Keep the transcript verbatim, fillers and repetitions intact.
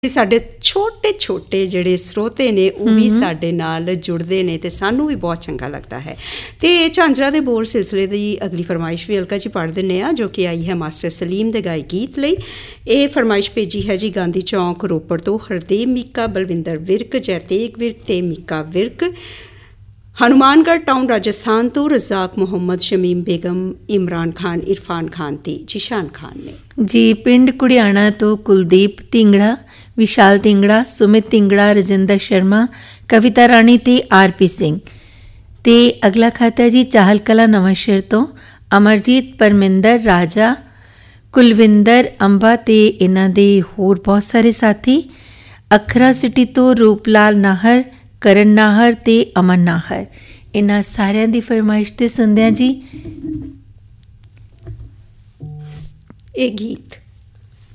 ਸਾਡੇ ਛੋਟੇ ਛੋਟੇ ਜਿਹੜੇ ਸਰੋਤੇ ਨੇ ਉਹ ਵੀ ਸਾਡੇ ਨਾਲ ਜੁੜਦੇ ਨੇ ਅਤੇ ਸਾਨੂੰ ਵੀ ਬਹੁਤ ਚੰਗਾ ਲੱਗਦਾ ਹੈ। ਅਤੇ ਝਾਂਜਰਾਂ ਦੇ ਬੋਲ ਸਿਲਸਿਲੇ ਦੀ ਅਗਲੀ ਫਰਮਾਇਸ਼ ਵੀ ਅਲਕਾ ਜੀ ਪੜ੍ਹ ਦਿੰਦੇ ਹਾਂ, ਜੋ ਕਿ ਆਈ ਹੈ ਮਾਸਟਰ ਸਲੀਮ ਦੇ ਗਾਏ ਗੀਤ ਲਈ। ਇਹ ਫਰਮਾਇਸ਼ ਭੇਜੀ ਹੈ ਜੀ ਗਾਂਧੀ ਚੌਂਕ ਰੋਪੜ ਤੋਂ ਹਰਦੇਵ ਮੀਕਾ, ਬਲਵਿੰਦਰ ਵਿਰਕ, ਜੈਤੇਗ ਵਿਰਕ ਅਤੇ ਮੀਕਾ ਵਿਰਕ। ਹਨੂਮਾਨਗੜ੍ਹ ਟਾਊਨ ਰਾਜਸਥਾਨ ਤੋਂ ਰਜ਼ਾਕ ਮੁਹੰਮਦ, ਸ਼ਮੀਮ ਬੇਗਮ, ਇਮਰਾਨ ਖਾਨ, ਇਰਫਾਨ ਖਾਨ ਅਤੇ ਜਿਸ਼ਾਨ ਖਾਨ ਨੇ ਜੀ। ਪਿੰਡ ਕੁੜਿਆਣਾ ਤੋਂ ਕੁਲਦੀਪ ਢਿੰਗੜਾ, ਵਿਸ਼ਾਲ ਢਿੰਗੜਾ, ਸੁਮਿਤ ਢਿੰਗੜਾ, ਰਜਿੰਦਰ ਸ਼ਰਮਾ, ਕਵਿਤਾ ਰਾਣੀ ਅਤੇ ਆਰ ਪੀ ਸਿੰਘ। ਅਤੇ ਅਗਲਾ ਖਾਤਾ ਜੀ ਚਾਹਲ ਕਲਾਂ ਨਵਾਂਸ਼ਹਿਰ ਤੋਂ ਅਮਰਜੀਤ, ਪਰਮਿੰਦਰ, ਰਾਜਾ, ਕੁਲਵਿੰਦਰ, ਅੰਬਾ ਅਤੇ ਇਹਨਾਂ ਦੇ ਹੋਰ ਬਹੁਤ ਸਾਰੇ ਸਾਥੀ। ਅਖਰਾ ਸਿਟੀ ਤੋਂ ਰੂਪਲਾਲ ਨਾਹਰ, ਕਰਨ ਨਾਹਰ ਅਤੇ ਅਮਨ ਨਾਹਰ। ਇਹਨਾਂ ਸਾਰਿਆਂ ਦੀ ਫਰਮਾਇਸ਼ 'ਤੇ ਸੁਣਦੇ ਹਾਂ ਜੀ ਇਹ ਗੀਤ।